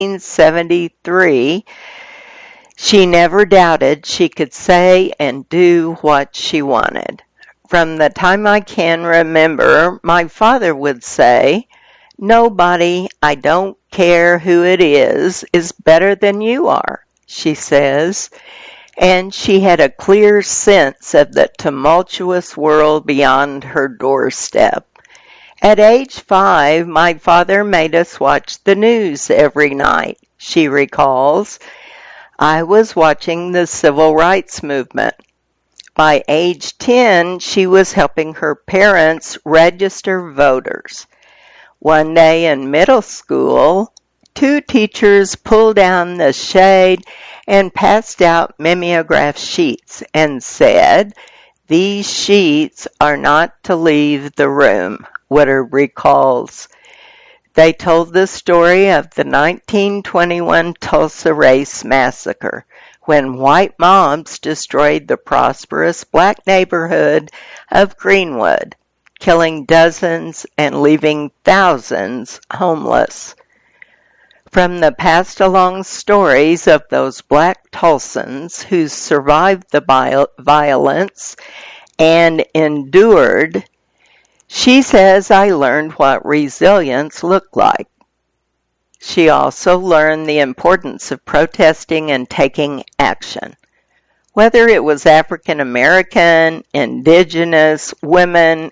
1973, she never doubted she could say and do what she wanted. From the time I can remember, my father would say, "Nobody, I don't care who it is better than you are," she says, and she had a clear sense of the tumultuous world beyond her doorstep. At age 5, my father made us watch the news every night, she recalls. I was watching the civil rights movement. By age 10, she was helping her parents register voters. One day in middle school, 2 teachers pulled down the shade and passed out mimeograph sheets and said, "These sheets are not to leave the room," Woodard recalls. They told the story of the 1921 Tulsa Race Massacre, when white mobs destroyed the prosperous black neighborhood of Greenwood, killing dozens and leaving thousands homeless. From the passed-along stories of those black Tulsans who survived the violence and endured, she says, I learned what resilience looked like. She also learned the importance of protesting and taking action. Whether it was African American, Indigenous, women,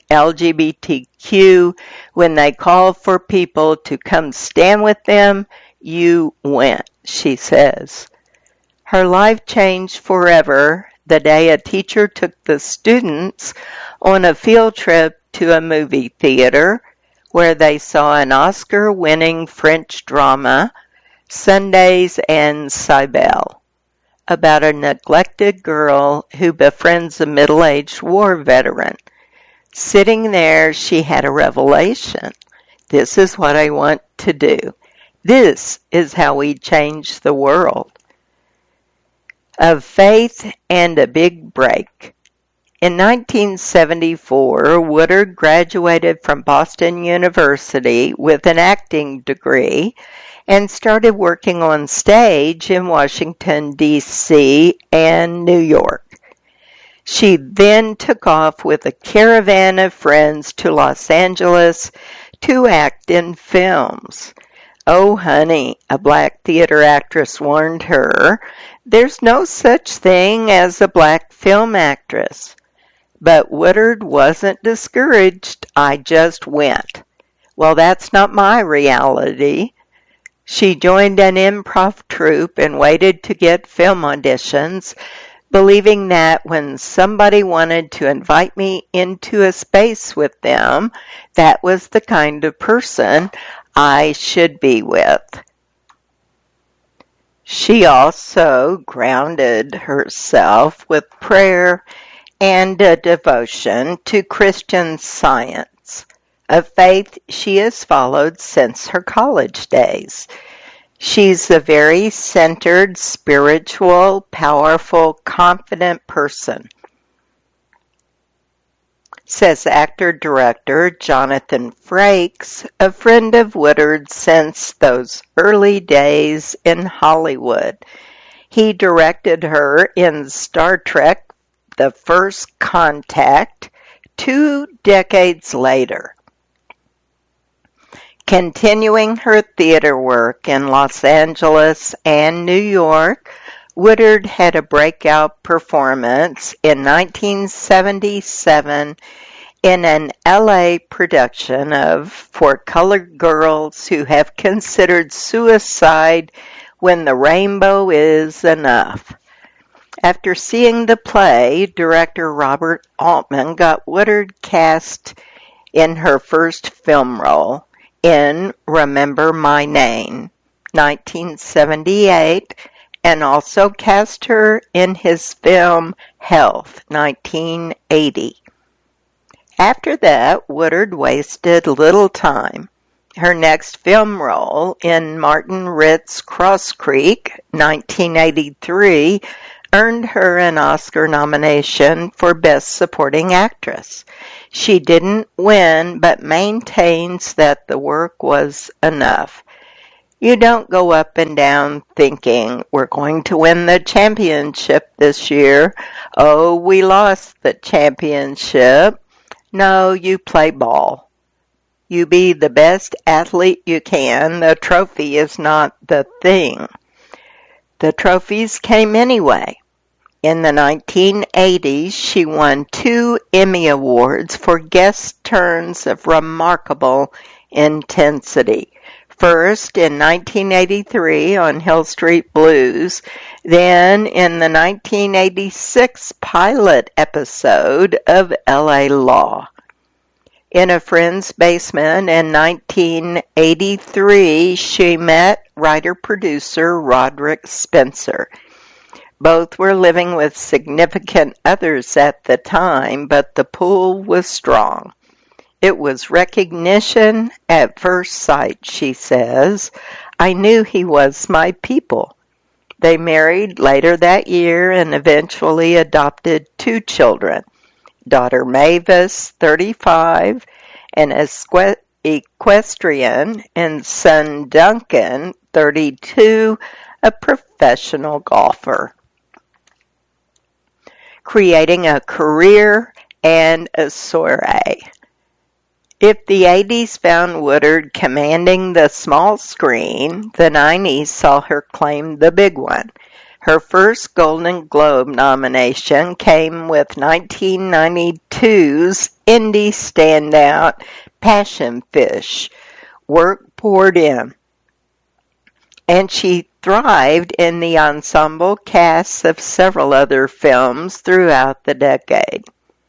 LGBTQ, when they called for people to come stand with them, you went, she says. Her life changed forever the day a teacher took the students on a field trip to a movie theater where they saw an Oscar-winning French drama, Sundays and Cybele, about a neglected girl who befriends a middle-aged war veteran. Sitting there, she had a revelation. This is what I want to do. This is how we change the world. Of faith and a big break. In 1974, Woodard graduated from Boston University with an acting degree and started working on stage in Washington, D.C. and New York. She then took off with a caravan of friends to Los Angeles to act in films. "Oh, honey," a black theater actress warned her, "there's no such thing as a black film actress." But Woodard wasn't discouraged. "I just went." Well, that's not my reality. She joined an improv troupe and waited to get film auditions, believing that when somebody wanted to invite me into a space with them, that was the kind of person I should be with. She also grounded herself with prayer and a devotion to Christian Science, a faith she has followed since her college days. She's a very centered, spiritual, powerful, confident person, says actor-director Jonathan Frakes, a friend of Woodard since those early days in Hollywood. He directed her in Star Trek: The First Contact 2 decades later. Continuing her theater work in Los Angeles and New York, Woodard had a breakout performance in 1977 in an LA production of For Colored Girls Who Have Considered Suicide When the Rainbow Is Enough. After seeing the play, director Robert Altman got Woodard cast in her first film role in Remember My Name, 1978, and also cast her in his film Health, 1980. After that, Woodard wasted little time. Her next film role in Martin Ritt's Cross Creek, 1983, earned her an Oscar nomination for Best Supporting Actress. She didn't win, but maintains that the work was enough. You don't go up and down thinking, we're going to win the championship this year. Oh, we lost the championship. No, you play ball. You be the best athlete you can. The trophy is not the thing. The trophies came anyway. In the 1980s, she won 2 Emmy Awards for guest turns of remarkable intensity. First in 1983 on Hill Street Blues, then in the 1986 pilot episode of L.A. Law. In a friend's basement in 1983, she met writer-producer Roderick Spencer. Both were living with significant others at the time, but the pull was strong. It was recognition at first sight, she says. I knew he was my people. They married later that year and eventually adopted 2 children, daughter Mavis, 35, an equestrian, and son Duncan, 32, a professional golfer. Creating a career and a soiree. If the 80s found Woodard commanding the small screen, the 90s saw her claim the big one. Her first Golden Globe nomination came with 1992's indie standout Passion Fish, Work Poured In. And she thrived in the ensemble casts of several other films throughout the decade.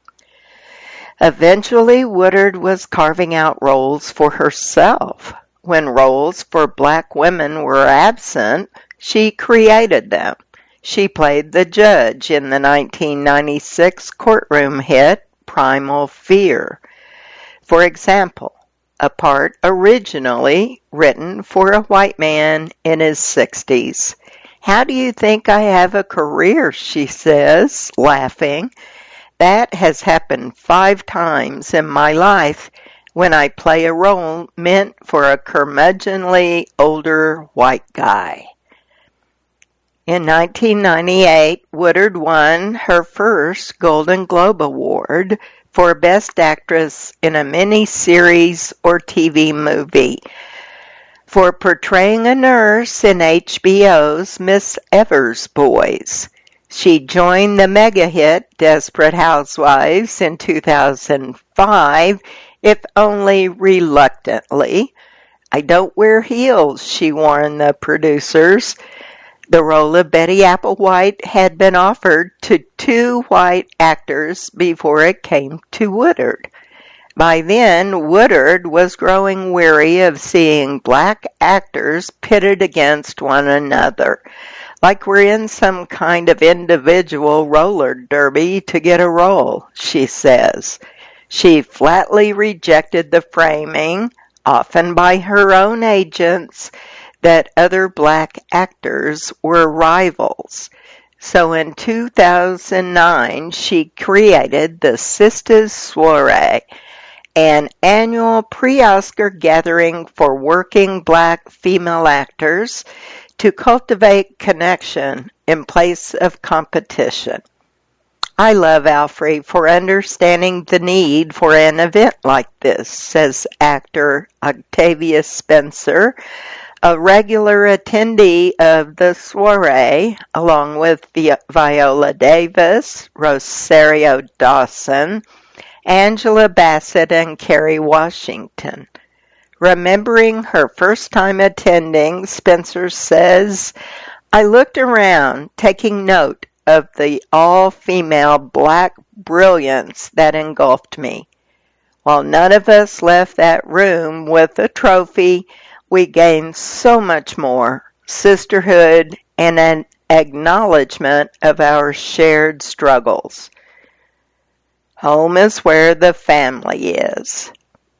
Eventually, Woodard was carving out roles for herself. When roles for black women were absent, she created them. She played the judge in the 1996 courtroom hit Primal Fear. For example, a part originally written for a white man in his 60s. How do you think I have a career, she says, laughing. That has happened 5 times in my life when I play a role meant for a curmudgeonly older white guy. In 1998, Woodard won her first Golden Globe Award for Best Actress in a Miniseries or TV Movie for portraying a nurse in HBO's Miss Evers Boys. She joined the mega hit Desperate Housewives in 2005, if only reluctantly. I don't wear heels, she warned the producers. The role of Betty Applewhite had been offered to 2 white actors before it came to Woodard. By then, Woodard was growing weary of seeing black actors pitted against one another, like we're in some kind of individual roller derby to get a role, she says. She flatly rejected the framing, often by her own agents, that other black actors were rivals. So in 2009, she created the Sisters Soiree, an annual pre-Oscar gathering for working black female actors to cultivate connection in place of competition. I love Alfre for understanding the need for an event like this, says actor Octavia Spencer, a regular attendee of the soiree, along with Viola Davis, Rosario Dawson, Angela Bassett, and Kerry Washington. Remembering her first time attending, Spencer says, I looked around, taking note of the all-female black brilliance that engulfed me. While none of us left that room with a trophy, we gained so much more, sisterhood and an acknowledgement of our shared struggles. Home is where the family is.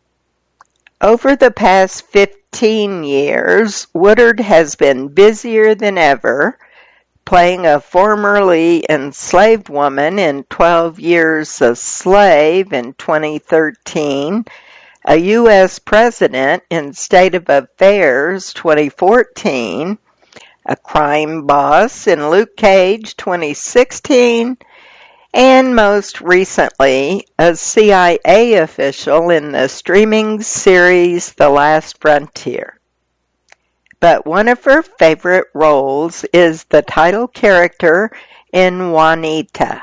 Over the past 15 years, Woodard has been busier than ever, playing a formerly enslaved woman in 12 Years a Slave in 2013, a U.S. President in State of Affairs 2014, a crime boss in Luke Cage 2016, and most recently, a CIA official in the streaming series The Last Frontier. But one of her favorite roles is the title character in Juanita,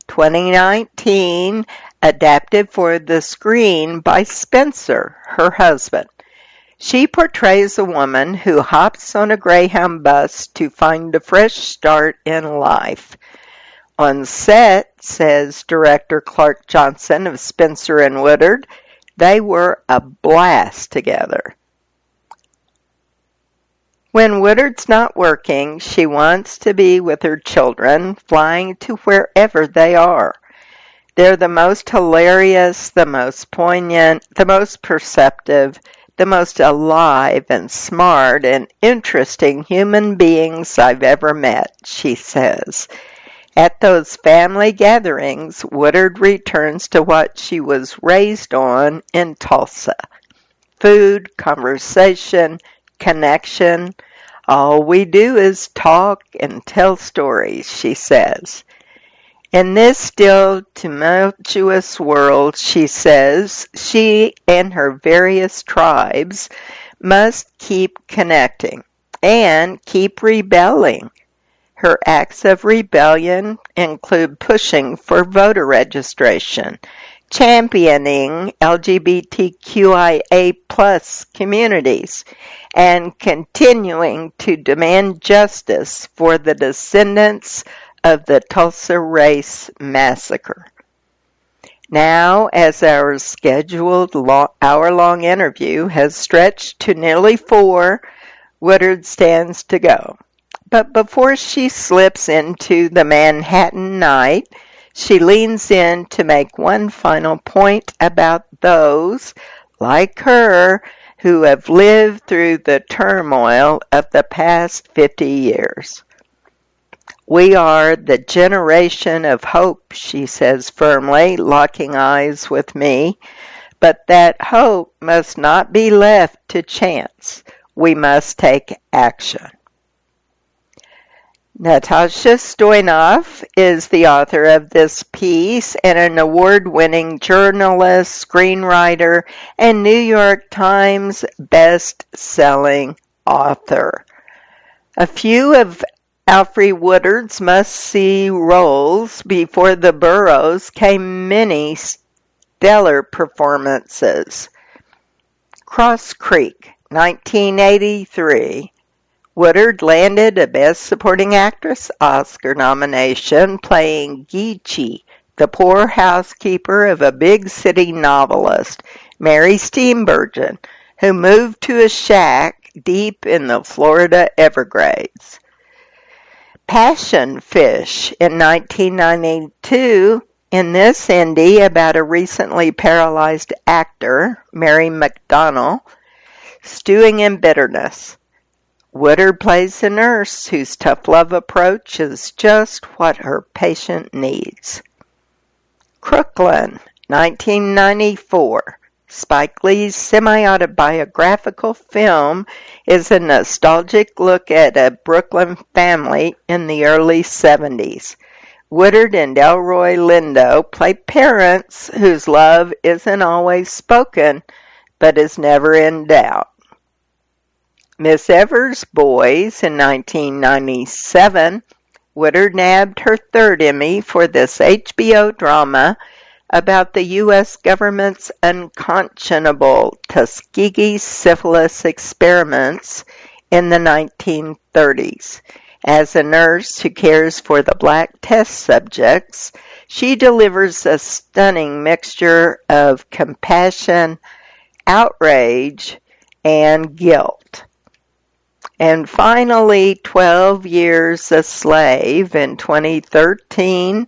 2019, adapted for the screen by Spencer, her husband. She portrays a woman who hops on a Greyhound bus to find a fresh start in life. On set, says director Clark Johnson of Spencer and Woodard, they were a blast together. When Woodard's not working, she wants to be with her children, flying to wherever they are. They're the most hilarious, the most poignant, the most perceptive, the most alive and smart and interesting human beings I've ever met, she says. At those family gatherings, Woodard returns to what she was raised on in Tulsa. Food, conversation, connection. All we do is talk and tell stories, she says. In this still tumultuous world, she says, she and her various tribes must keep connecting and keep rebelling. Her acts of rebellion include pushing for voter registration, championing LGBTQIA+ communities, and continuing to demand justice for the descendants of the Tulsa Race Massacre. Now, as our scheduled hour-long interview has stretched to nearly 4, Woodard stands to go. But before she slips into the Manhattan night, she leans in to make one final point about those, like her, who have lived through the turmoil of the past 50 years. We are the generation of hope, she says firmly, locking eyes with me, but that hope must not be left to chance. We must take action. Natasha Stoyanov is the author of this piece and an award-winning journalist, screenwriter, and New York Times best-selling author. A few of Alfre Woodard's must-see roles before the Burroughs came many stellar performances. Cross Creek, 1983. Woodard landed a Best Supporting Actress Oscar nomination playing Geechee, the poor housekeeper of a big-city novelist, Mary Steenburgen, who moved to a shack deep in the Florida Everglades. Passion Fish in 1992, in this indie about a recently paralyzed actor, Mary McDonnell, stewing in bitterness. Woodard plays a nurse whose tough love approach is just what her patient needs. Crooklyn, 1994. Spike Lee's semi-autobiographical film is a nostalgic look at a Brooklyn family in the early 70s. Woodard and Delroy Lindo play parents whose love isn't always spoken, but is never in doubt. Miss Evers' Boys in 1997, Woodard nabbed her 3rd Emmy for this HBO drama about the U.S. government's unconscionable Tuskegee syphilis experiments in the 1930s. As a nurse who cares for the black test subjects, she delivers a stunning mixture of compassion, outrage, and guilt. And finally, 12 Years a Slave in 2013,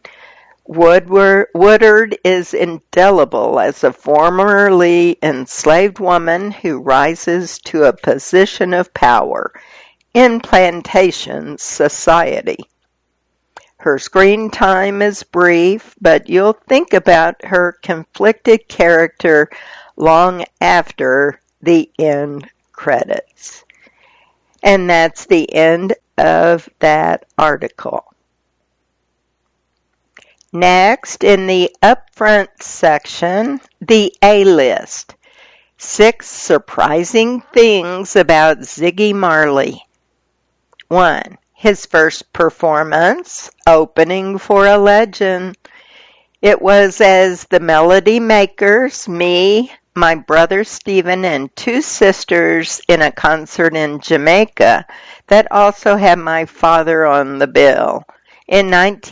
Woodard is indelible as a formerly enslaved woman who rises to a position of power in plantation society. Her screen time is brief, but you'll think about her conflicted character long after the end credits. And that's the end of that article. Next, in the upfront section, the A-list. 6 surprising things about Ziggy Marley. 1. His first performance, opening for a legend. It was as the Melody Makers, me, my brother Stephen, and 2 sisters in a concert in Jamaica that also had my father on the bill. In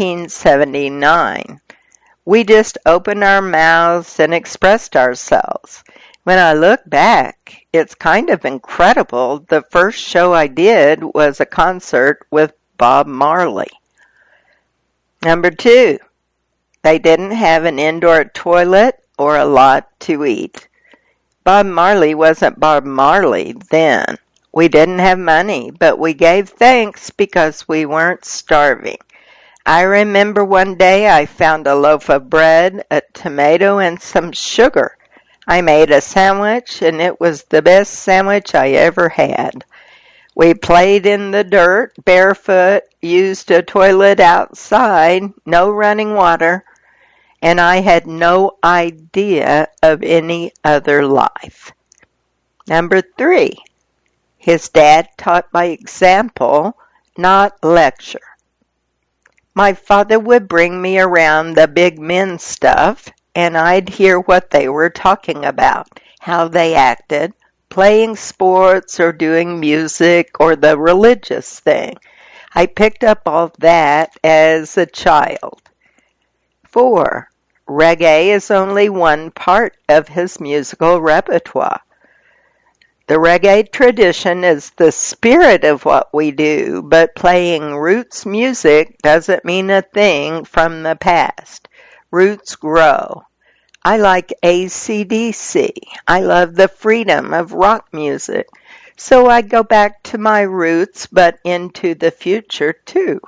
1979, we just opened our mouths and expressed ourselves. When I look back, it's kind of incredible. The first show I did was a concert with Bob Marley. Number 2, they didn't have an indoor toilet or a lot to eat. Bob Marley wasn't Bob Marley then. We didn't have money, but we gave thanks because we weren't starving. I remember one day I found a loaf of bread, a tomato, and some sugar. I made a sandwich, and it was the best sandwich I ever had. We played in the dirt, barefoot, used a toilet outside, no running water, and I had no idea of any other life. Number 3, his dad taught by example, not lecture. My father would bring me around the big men stuff, and I'd hear what they were talking about, how they acted, playing sports or doing music or the religious thing. I picked up all that as a child. 4. Reggae is only one part of his musical repertoire. The reggae tradition is the spirit of what we do, but playing roots music doesn't mean a thing from the past. Roots grow. I like AC/DC. I love the freedom of rock music. So I go back to my roots, but into the future too.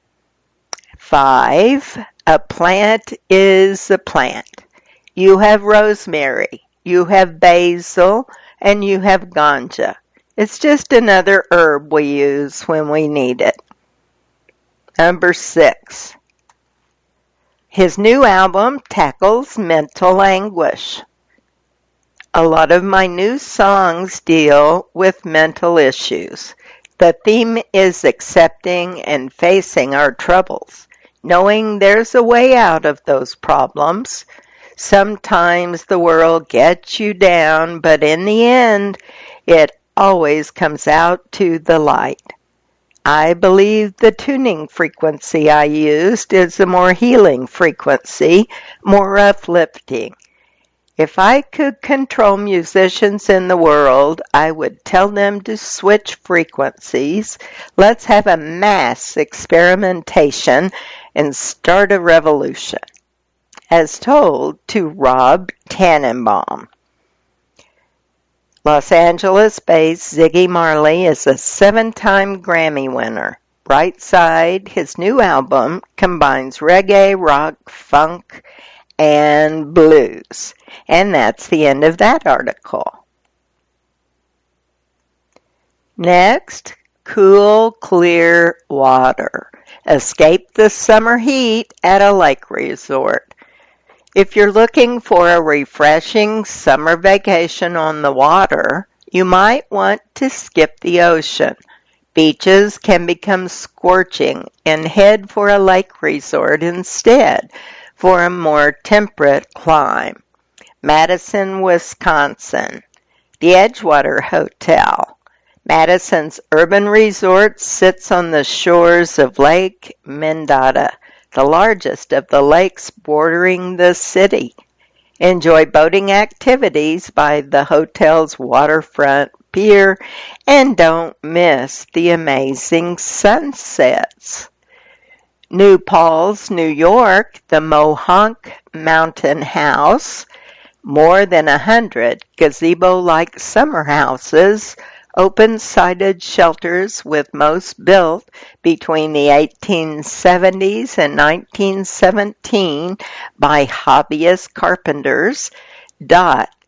5. A plant is a plant. You have rosemary, you have basil, and you have ganja. It's just another herb we use when we need it. Number 6. His new album tackles mental anguish. A lot of my new songs deal with mental issues. The theme is accepting and facing our troubles, knowing there's a way out of those problems. Sometimes the world gets you down, but in the end, it always comes out to the light. I believe the tuning frequency I used is a more healing frequency, more uplifting. If I could control musicians in the world, I would tell them to switch frequencies. Let's have a mass experimentation and start a revolution. As told to Rob Tannenbaum. Los Angeles-based Ziggy Marley is a 7-time Grammy winner. Bright Side, his new album, combines reggae, rock, funk, and blues. And that's the end of that article. Next, cool, clear water. Escape the summer heat at a lake resort. If you're looking for a refreshing summer vacation on the water, you might want to skip the ocean. Beaches can become scorching and head for a lake resort instead for a more temperate climb. Madison, Wisconsin. The Edgewater Hotel. Madison's urban resort sits on the shores of Lake Mendota, the largest of the lakes bordering the city. Enjoy boating activities by the hotel's waterfront pier and don't miss the amazing sunsets. New Paltz, New York, the Mohonk Mountain House, more than 100 gazebo-like summer houses, open-sided shelters with most built between the 1870s and 1917 by hobbyist carpenters, dot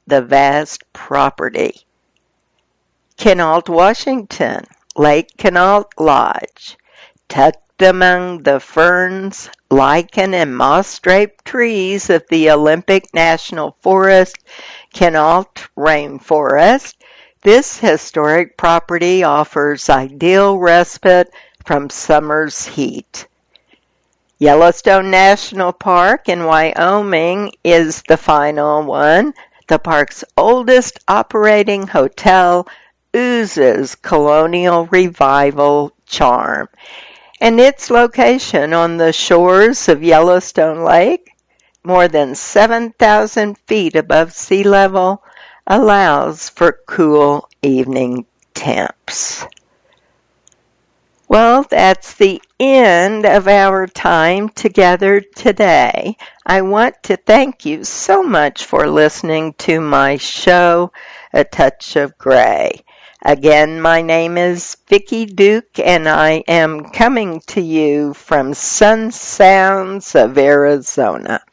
the vast property. Quinault, Washington, Lake Quinault Lodge, tucked among the ferns, lichen, and moss-draped trees of the Olympic National Forest, Quinault Rainforest, this historic property offers ideal respite from summer's heat. Yellowstone National Park in Wyoming is the final one. The park's oldest operating hotel oozes colonial revival charm, and its location on the shores of Yellowstone Lake, more than 7,000 feet above sea level, allows for cool evening temps. Well, that's the end of our time together today. I want to thank you so much for listening to my show, A Touch of Gray. Again, my name is Vicki Duke, and I am coming to you from Sun Sounds of Arizona.